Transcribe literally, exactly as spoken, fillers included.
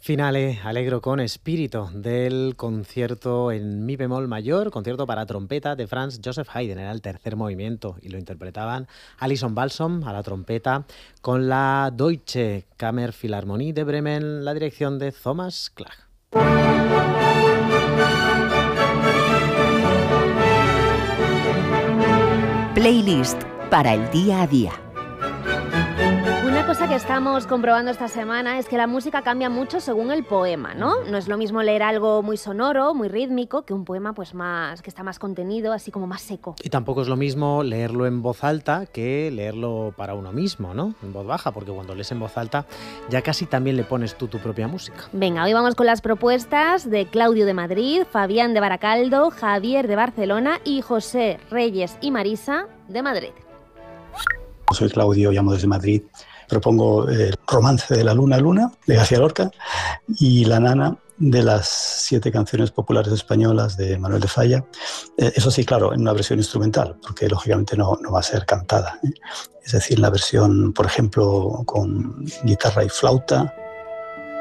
Finale allegro con espíritu del concierto en mi bemol mayor, concierto para trompeta de Franz Joseph Haydn. Era el tercer movimiento y lo interpretaban Alison Balsom a la trompeta con la Deutsche Kammerphilharmonie de Bremen, la dirección de Thomas Klage. Playlist para el día a día. Una cosa que estamos comprobando esta semana es que la música cambia mucho según el poema, ¿no? No es lo mismo leer algo muy sonoro, muy rítmico, que un poema pues más que está más contenido, así como más seco. Y tampoco es lo mismo leerlo en voz alta que leerlo para uno mismo, ¿no? En voz baja, porque cuando lees en voz alta ya casi también le pones tú tu propia música. Venga, hoy vamos con las propuestas de Claudio de Madrid, Fabián de Baracaldo, Javier de Barcelona y José Reyes y Marisa de Madrid. Soy Claudio, llamo desde Madrid. Propongo el Romance de la Luna Luna, de García Lorca, y La Nana, de las siete canciones populares españolas de Manuel de Falla. Eh, eso sí, claro, en una versión instrumental, porque lógicamente no, no va a ser cantada, ¿eh? Es decir, la versión, por ejemplo, con guitarra y flauta,